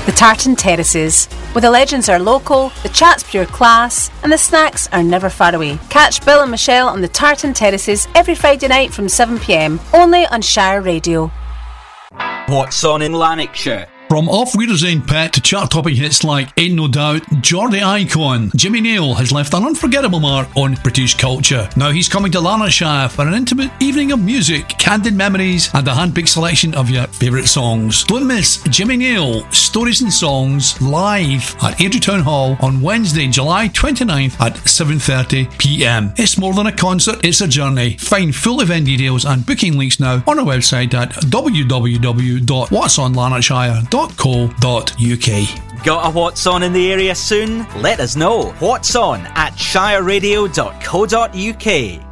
The Tartan Terraces. Where the legends are local, the chat's pure class, and the snacks are never far away. Catch Bill and Michelle on the Tartan Terraces every Friday night from 7pm, only on Shire Radio. What's on in Lanarkshire? From Off Wiedersehen Pet to chart-topping hits like Ain't No Doubt, Geordie icon Jimmy Nail has left an unforgettable mark on British culture. Now he's coming to Lanarkshire for an intimate evening of music, candid memories, and a hand-picked selection of your favourite songs. Don't miss Jimmy Nail, Stories and Songs, live at Airdrie Town Hall on Wednesday, July 29th at 7:30pm. It's more than a concert, it's a journey. Find full event details and booking links now on our website at www.whatsonlanarkshire.co.uk. Got a What's On in the area soon? Let us know. What's On at shireradio.co.uk.